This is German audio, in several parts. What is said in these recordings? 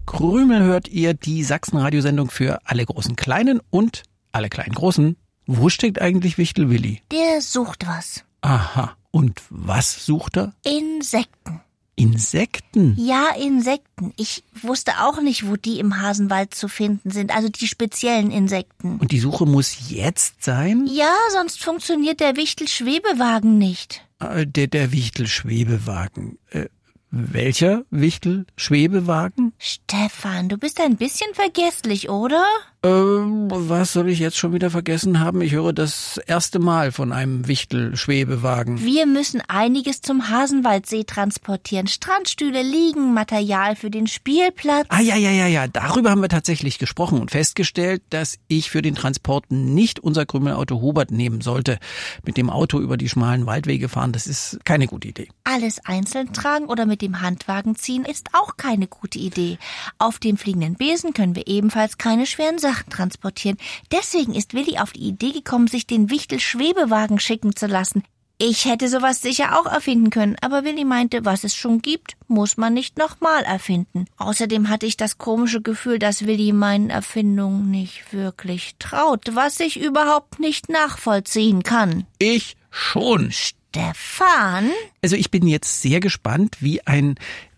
Krümel hört ihr, die Sachsen-Radiosendung für alle großen Kleinen und alle kleinen Großen. Wo steckt eigentlich Wichtel Willi? Der sucht was. Aha. Und was sucht er? Insekten. Insekten? Ja, Insekten. Ich wusste auch nicht, wo die im Hasenwald zu finden sind, also die speziellen Insekten. Und die Suche muss jetzt sein? Ja, sonst funktioniert der Wichtel-Schwebewagen nicht. Der Wichtel-Schwebewagen. Welcher Wichtel-Schwebewagen? Stefan, du bist ein bisschen vergesslich, oder? Was soll ich jetzt schon wieder vergessen haben? Ich höre das erste Mal von einem Wichtel-Schwebewagen. Wir müssen einiges zum Hasenwaldsee transportieren. Strandstühle, Liegen, Material für den Spielplatz. Ja. Darüber haben wir tatsächlich gesprochen und festgestellt, dass ich für den Transport nicht unser Krümelauto Hubert nehmen sollte. Mit dem Auto über die schmalen Waldwege fahren, das ist keine gute Idee. Alles einzeln tragen oder mit dem Handwagen ziehen ist auch keine gute Idee. Auf dem fliegenden Besen können wir ebenfalls keine schweren Sachen transportieren. Deswegen ist Willi auf die Idee gekommen, sich den Wichtel-Schwebewagen schicken zu lassen. Ich hätte sowas sicher auch erfinden können, aber Willi meinte, was es schon gibt, muss man nicht nochmal erfinden. Außerdem hatte ich das komische Gefühl, dass Willi meinen Erfindungen nicht wirklich traut, was ich überhaupt nicht nachvollziehen kann. Ich schon. Stefan? Also ich bin jetzt sehr gespannt, wie ein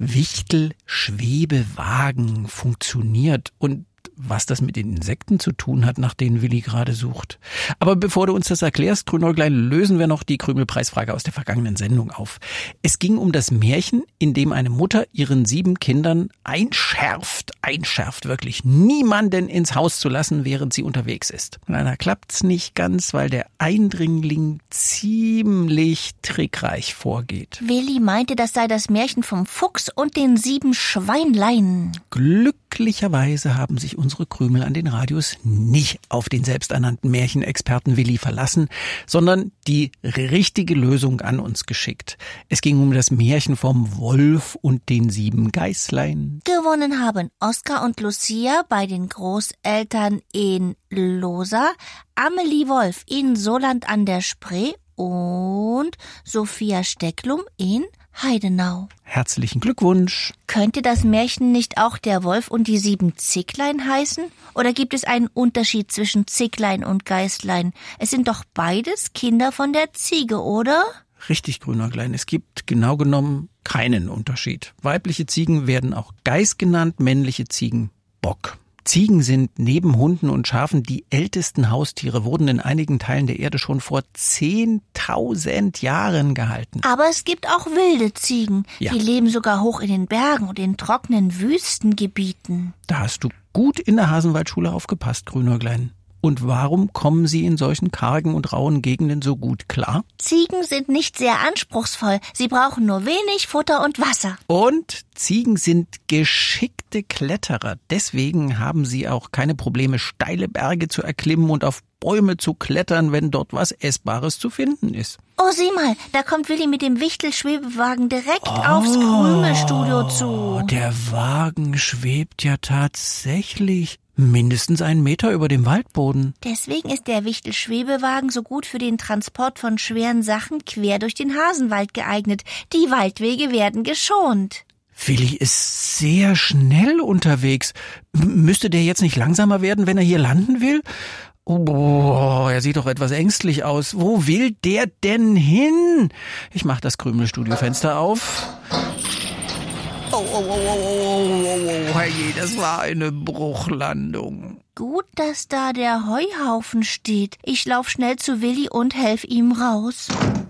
Wichtel-Schwebewagen funktioniert und was das mit den Insekten zu tun hat, nach denen Willi gerade sucht. Aber bevor du uns das erklärst, Grünäuglein, lösen wir noch die Krümelpreisfrage aus der vergangenen Sendung auf. Es ging um das Märchen, in dem eine Mutter ihren 7 Kindern einschärft wirklich niemanden ins Haus zu lassen, während sie unterwegs ist. Leider klappt's nicht ganz, weil der Eindringling ziemlich trickreich vorgeht. Willi meinte, das sei das Märchen vom Fuchs und den 7 Schweinlein. Glücklicherweise haben sich unsere Krümel an den Radios nicht auf den selbsternannten Märchenexperten Willi verlassen, sondern die richtige Lösung an uns geschickt. Es ging um das Märchen vom Wolf und den 7 Geißlein. Gewonnen haben Oskar und Lucia bei den Großeltern in Losa, Amelie Wolf in Soland an der Spree und Sophia Stecklum in Heidenau. Herzlichen Glückwunsch. Könnte das Märchen nicht auch der Wolf und die 7 Zicklein heißen? Oder gibt es einen Unterschied zwischen Zicklein und Geißlein? Es sind doch beides Kinder von der Ziege, oder? Richtig, Grünäuglein. Es gibt genau genommen keinen Unterschied. Weibliche Ziegen werden auch Geiß genannt, männliche Ziegen Bock. Ziegen sind neben Hunden und Schafen die ältesten Haustiere, wurden in einigen Teilen der Erde schon vor 10.000 Jahren gehalten. Aber es gibt auch wilde Ziegen. Ja. Die leben sogar hoch in den Bergen und in trockenen Wüstengebieten. Da hast du gut in der Hasenwaldschule aufgepasst, Grünäuglein. Und warum kommen sie in solchen kargen und rauen Gegenden so gut klar? Ziegen sind nicht sehr anspruchsvoll. Sie brauchen nur wenig Futter und Wasser. Und Ziegen sind geschickte Kletterer. Deswegen haben sie auch keine Probleme, steile Berge zu erklimmen und auf Bäume zu klettern, wenn dort was Essbares zu finden ist. Oh, sieh mal, da kommt Willi mit dem Wichtel-Schwebewagen direkt aufs Krümelstudio zu. Der Wagen schwebt ja tatsächlich mindestens 1 Meter über dem Waldboden. Deswegen ist der Wichtel-Schwebewagen so gut für den Transport von schweren Sachen quer durch den Hasenwald geeignet. Die Waldwege werden geschont. Willi ist sehr schnell unterwegs. Müsste der jetzt nicht langsamer werden, wenn er hier landen will? Oh, er sieht doch etwas ängstlich aus. Wo will der denn hin? Ich mach das Krümelstudiofenster auf. Herrje, das war eine Bruchlandung. Gut, dass da der Heuhaufen steht. Ich lauf schnell zu Willi und helf ihm raus.